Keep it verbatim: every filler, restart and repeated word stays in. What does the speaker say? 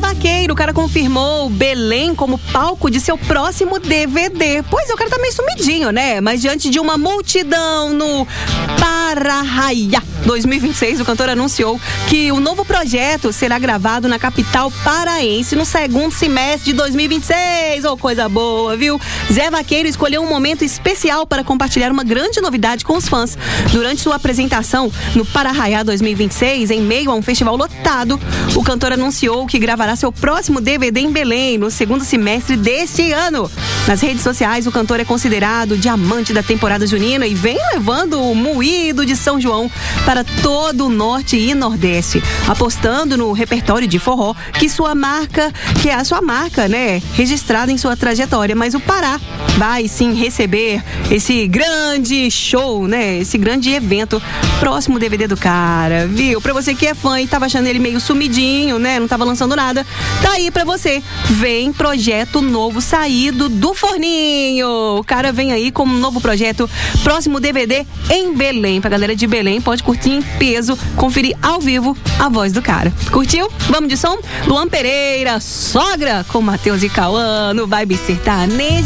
Vaqueiro, o cara confirmou Belém como palco de seu próximo D V D. Pois é, o cara tá meio sumidinho, né? Mas diante de uma multidão no Para-Raia dois mil e vinte e seis, o cantor anunciou que o novo projeto será gravado na capital paraense no segundo semestre de dois mil e vinte e seis. Oh, coisa boa, viu? Zé Vaqueiro escolheu um momento especial para compartilhar uma grande novidade com os fãs. Durante sua apresentação no Para-Raia dois mil e vinte e seis, em meio a um festival lotado, o cantor anunciou que gravará seu próximo D V D em Belém no segundo semestre deste ano. Nas redes sociais, o cantor é considerado diamante da temporada junina e vem levando o moído de São João para todo o norte e nordeste, apostando no repertório de forró que sua marca, que é a sua marca, né, registrada em sua trajetória. Mas o Pará vai sim receber esse grande show, né, esse grande evento, próximo D V D do cara, viu? Pra você que é fã e tava achando ele meio sumidinho, né, não tava lançando nada, tá aí pra você. Vem projeto novo saído do forninho. O cara vem aí com um novo projeto, próximo D V D em Belém. Pra galera de Belém, pode curtir em peso, conferir ao vivo a voz do cara. Curtiu? Vamos de som? Luan Pereira, Sogra, com Matheus e Cauã no Vibe Sertaneja.